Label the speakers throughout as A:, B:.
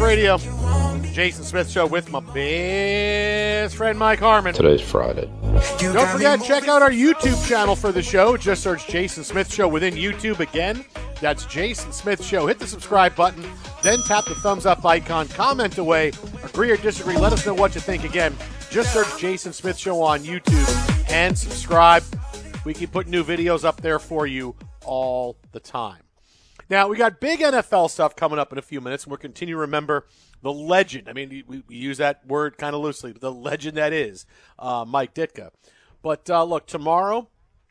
A: Radio. Jason Smith Show with my best friend Mike Harmon.
B: Today's Friday.
A: Don't forget, check out our YouTube channel for the show. Just search Jason Smith Show within YouTube. Again, that's Jason Smith Show. Hit the subscribe button, then tap the thumbs up icon. Comment away. Agree or disagree. Let us know what you think. Again, just search Jason Smith Show on YouTube and subscribe. We keep putting new videos up there for you all the time. Now, we got big NFL stuff coming up in a few minutes, and we'll continue to remember the legend. I mean, we use that word kind of loosely, but the legend that is Mike Ditka. But, look, tomorrow,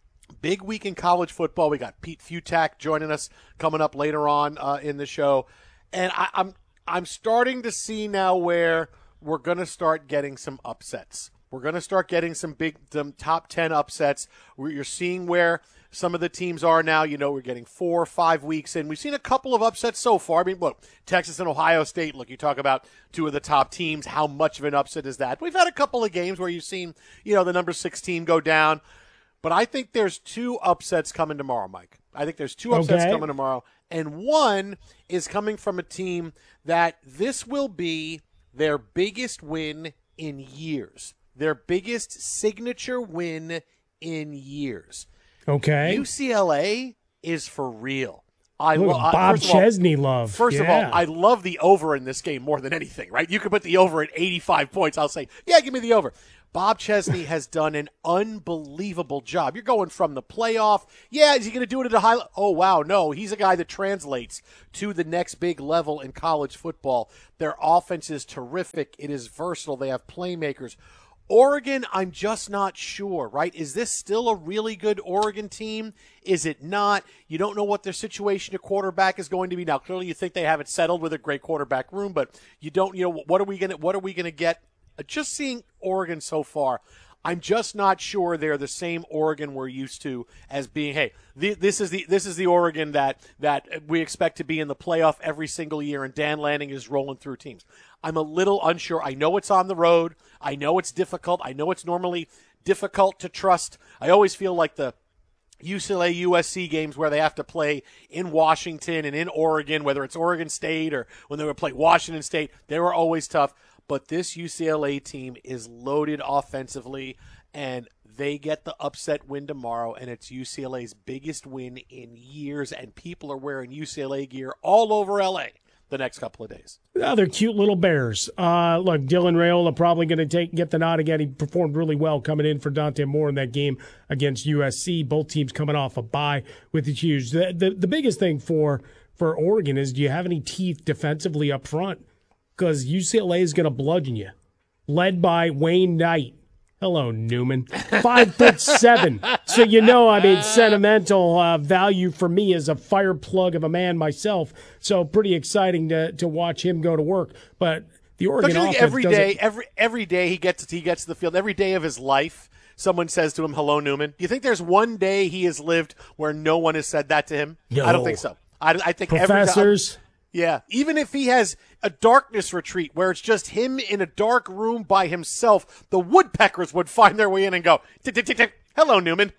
A: big week in college football. We got Pete Futak joining us coming up later on in the show. And I'm starting to see now where we're going to start getting some upsets. We're going to start getting some top 10 upsets. You're seeing where some of the teams are now. You know, we're getting 4 or 5 weeks in. We've seen a couple of upsets so far. I mean, look, Texas and Ohio State, look, you talk about two of the top teams. How much of an upset is that? We've had a couple of games where you've seen, you know, the number 6 team go down. But I think there's 2 upsets coming tomorrow, Mike. I think there's 2 upsets coming tomorrow. And one is coming from a team that this will be their biggest win in years. Their biggest signature win in years.
C: Okay.
A: UCLA is for real.
C: Bob Chesney love.
A: First of all, I love the over in this game more than anything, right? You could put the over at 85 points. I'll say, yeah, give me the over. Bob Chesney has done an unbelievable job. You're going from the playoff. Yeah, is he going to do it at a high level? Oh, wow, no. He's a guy that translates to the next big level in college football. Their offense is terrific. It is versatile. They have playmakers. Oregon, I'm just not sure, right? Is this still a really good Oregon team? Is it not? You don't know what their situation at quarterback is going to be. Now, clearly you think they have it settled with a great quarterback room, but you don't, you know, what are we going to get? Just seeing Oregon so far, I'm just not sure they're the same Oregon we're used to as being, hey, this is the Oregon that we expect to be in the playoff every single year, and Dan Lanning is rolling through teams. I'm a little unsure. I know it's on the road. I know it's difficult. I know it's normally difficult to trust. I always feel like the UCLA USC games where they have to play in Washington and in Oregon, whether it's Oregon State or when they would play Washington State, they were always tough. But this UCLA team is loaded offensively, and they get the upset win tomorrow, and it's UCLA's biggest win in years, and people are wearing UCLA gear all over L.A. the next couple of days.
C: They're cute little bears. Look, Dylan Raiola probably going to get the nod again. He performed really well coming in for Dante Moore in that game against USC. Both teams coming off a bye with the huge. The biggest thing for Oregon is, do you have any teeth defensively up front? Because UCLA is going to bludgeon you. Led by Wayne Knight. Hello, Newman. 5'7". So you know, I mean, sentimental value for me as a fire plug of a man myself. So pretty exciting to watch him go to work. But the Oregon offense
A: every day he gets to the field, every day of his life, someone says to him, "Hello, Newman." Do you think there's one day he has lived where no one has said that to him?
C: No.
A: I don't think so. I think
C: professors.
A: Yeah, even if he has a darkness retreat where it's just him in a dark room by himself, the woodpeckers would find their way in and go, tick, tick, tick, tick. Hello, Newman.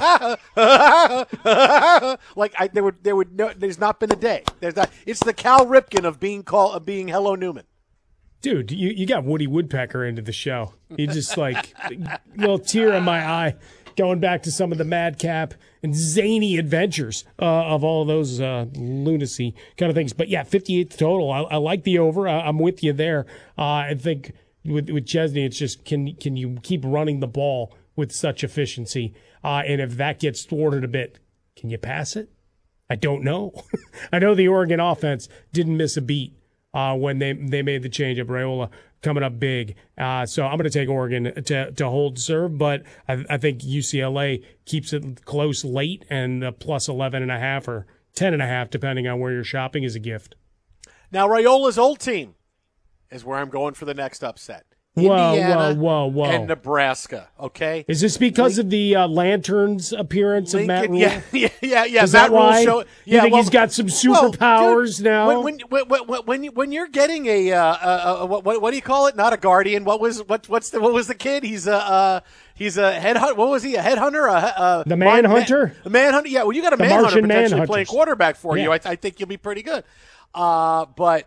A: There's not been a day. It's the Cal Ripken of being Hello, Newman.
C: Dude, you got Woody Woodpecker into the show. You just like a little tear in my eye, going back to some of the madcap and zany adventures of all those lunacy kind of things. But yeah, 58 total. I like the over. I'm with you there. I think with Chesney, it's just can you keep running the ball with such efficiency? And if that gets thwarted a bit, can you pass it? I don't know. I know the Oregon offense didn't miss a beat when they made the change of Raiola coming up big. So I'm going to take Oregon to hold serve, but I think UCLA keeps it close late, and the plus 11.5 or 10.5, depending on where you're shopping, is a gift.
A: Now, Raiola's old team is where I'm going for the next upset. Indiana
C: whoa.
A: and Nebraska, okay?
C: Is this because of the Lanterns appearance of Matt Rule?
A: Yeah.
C: Is
A: Matt
C: that why?
A: Rule
C: You think he's got some superpowers now?
A: When you're getting what do you call it? Not a guardian. What's the kid? He's a headhunter. What was he? A headhunter?
C: The manhunter?
A: The manhunter. Yeah. Well, you got a manhunter potentially playing quarterback for you. I think you'll be pretty good. But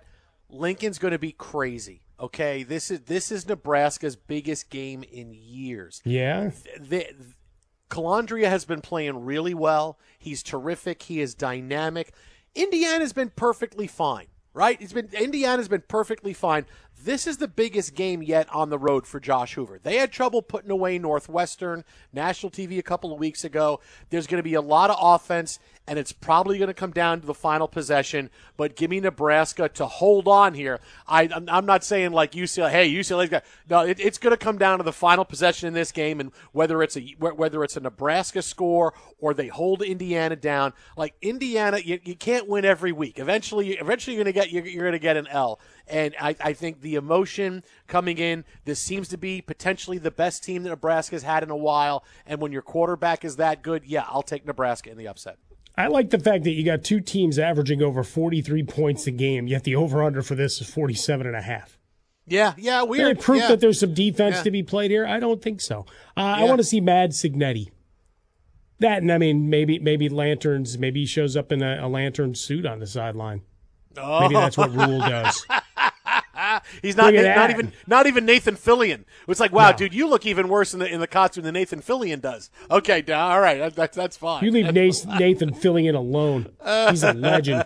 A: Lincoln's going to be crazy. Okay, this is Nebraska's biggest game in years.
C: Yeah.
A: Calandria has been playing really well. He's terrific. He is dynamic. Indiana's been perfectly fine, right? Indiana's been perfectly fine. This is the biggest game yet on the road for Josh Hoover. They had trouble putting away Northwestern, national TV a couple of weeks ago. There's going to be a lot of offense, and it's probably going to come down to the final possession. But give me Nebraska to hold on here. I'm not saying like UCLA. Hey, UCLA's got no. It's going to come down to the final possession in this game, and whether it's a Nebraska score or they hold Indiana down. Like Indiana, you can't win every week. Eventually you're going to get an L. And I think the emotion coming in, this seems to be potentially the best team that Nebraska's had in a while. And when your quarterback is that good, yeah, I'll take Nebraska in the upset.
C: I like the fact that you got two teams averaging over 43 points a game, yet the over-under for this is 47.5.
A: Yeah, weird.
C: Proof that there's some defense to be played here? I don't think so. I want to see Mad Signetti. That, and I mean, maybe lanterns. Maybe he shows up in a lantern suit on the sideline.
A: Oh.
C: Maybe that's what Rule does.
A: He's not even Nathan Fillion. It's like, wow, dude, you look even worse in the costume than Nathan Fillion does. Okay, all right, that's fine.
C: You leave Nathan Fillion alone. He's a legend.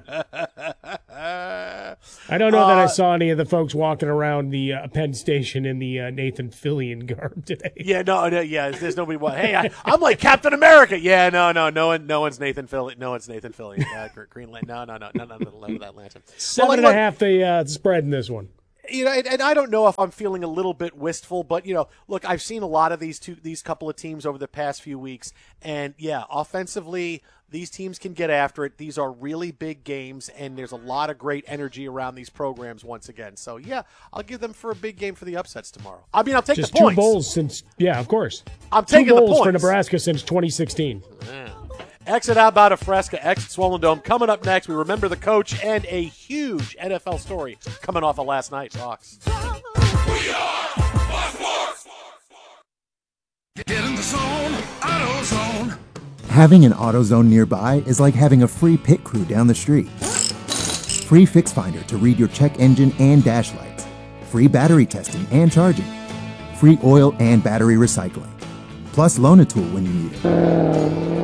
C: I don't know that I saw any of the folks walking around the Penn Station in the Nathan Fillion garb today.
A: Yeah, there's nobody. Hey, I'm like Captain America. Yeah, no one's Nathan Fillion. No one's Nathan Fillion. Green Lantern. No, that lantern.
C: 7.5 the spread in this one.
A: And I don't know if I'm feeling a little bit wistful, but look, I've seen a lot of these couple of teams over the past few weeks, and offensively, these teams can get after it. These are really big games, and there's a lot of great energy around these programs once again. So I'll give them for a big game for the upsets tomorrow. I mean, I'll take
C: just
A: the points.
C: 2 bowls since, of course.
A: I'm taking the points
C: for Nebraska since 2016.
A: Yeah. Exit out about Fresca, exit Swollen Dome. Coming up next, we remember the coach and a huge NFL story coming off of last night's Hawks.
B: We are Fox Sports. Get in the zone, AutoZone.
D: Having an AutoZone nearby is like having a free pit crew down the street. Free Fix Finder to read your check engine and dash lights. Free battery testing and charging. Free oil and battery recycling. Plus Loan-A-Tool when you need it.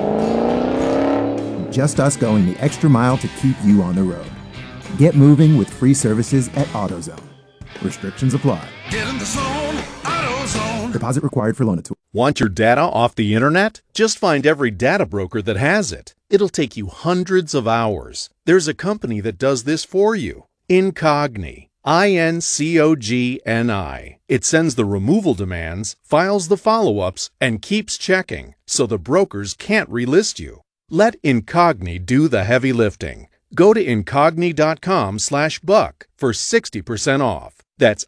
D: Just us going the extra mile to keep you on the road. Get moving with free services at AutoZone. Restrictions apply.
B: Get in the zone, AutoZone.
D: Deposit required for Loan-A-Tool.
E: Want your data off the internet? Just find every data broker that has it. It'll take you hundreds of hours. There's a company that does this for you. Incogni. INCOGNI. It sends the removal demands, files the follow-ups, and keeps checking, so the brokers can't relist you. Let Incogni do the heavy lifting. Go to incogni.com/buck for 60% off. That's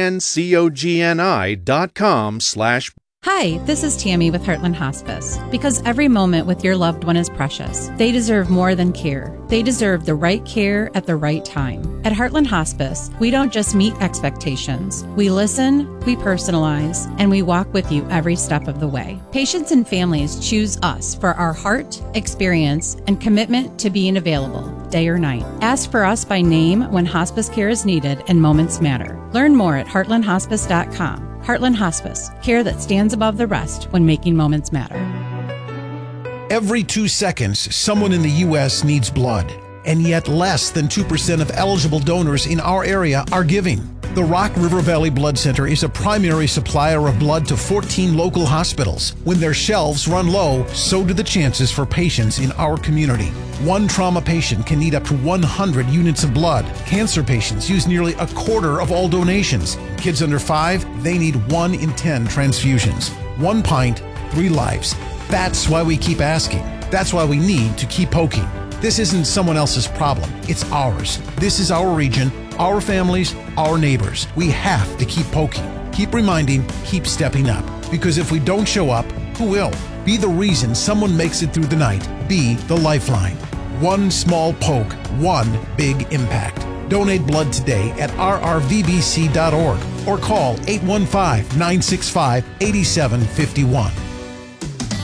E: INCOGNI.com/buck.
F: Hi, this is Tammy with Heartland Hospice. Because every moment with your loved one is precious. They deserve more than care. They deserve the right care at the right time. At Heartland Hospice, we don't just meet expectations. We listen, we personalize, and we walk with you every step of the way. Patients and families choose us for our heart, experience, and commitment to being available, day or night. Ask for us by name when hospice care is needed and moments matter. Learn more at heartlandhospice.com. Heartland Hospice, care that stands above the rest when making moments matter.
G: Every 2 seconds, someone in the U.S. needs blood, and yet less than 2% of eligible donors in our area are giving. The Rock River Valley Blood Center is a primary supplier of blood to 14 local hospitals. When their shelves run low, so do the chances for patients in our community. One trauma patient can need up to 100 units of blood. Cancer patients use nearly a quarter of all donations. Kids under 5, they need 1 in 10 transfusions. 1 pint, 3 lives. That's why we keep asking. That's why we need to keep poking. This isn't someone else's problem. It's ours. This is our region, our families, our neighbors. We have to keep poking, keep reminding, keep stepping up. Because if we don't show up, who will? Be the reason someone makes it through the night. Be the lifeline. One small poke, one big impact. Donate blood today at rrvbc.org or call 815-965-8751.